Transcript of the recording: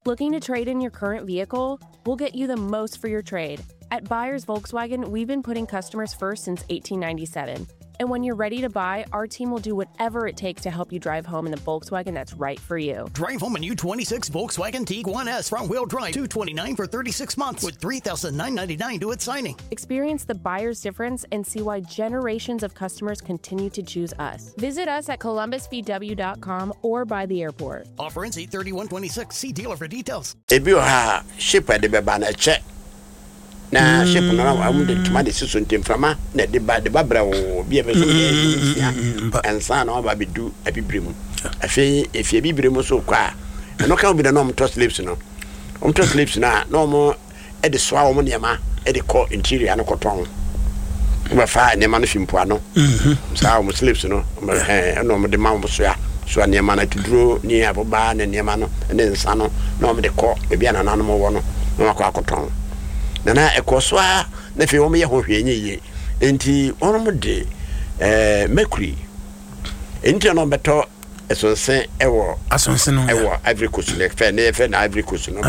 Looking to trade in your current vehicle? We'll get you the most for your trade. At Buyers Volkswagen, we've been putting customers first since 1897. And when you're ready to buy, our team will do whatever it takes to help you drive home in the Volkswagen that's right for you. Drive home a new 26 Volkswagen Tiguan S front-wheel drive, $229 for 36 months with $3,999 to its signing. Experience the buyer's difference and see why generations of customers continue to choose us. Visit us at columbusvw.com or by the airport. Offer ends 8/31/26. See dealer for details. Ebi ha ship de beba na che. Na ship no na am de tuma de siso ntemframa na de ba bra wo bi e be so ensa na ba bedu abibremu. Afi efi abibremu so kwa. No ka obi de no mto slips no. Mto slips na no mo e de so a wo niam e de ko interior no koton. Ba fa niam no fimpo ano. Sa wo slips no. No mo de ma mo so ya. So niam na tuduro ni aboba na niam no ne nsa no no mo de ko e bia na no mo wo no. No akwa koton. Na ekoswa na fe wo me ye ho hwenye ye enti onom de mercury enti no beto esonse ewo asonse no ewo Ivory Coast le fe na Ivory Coast no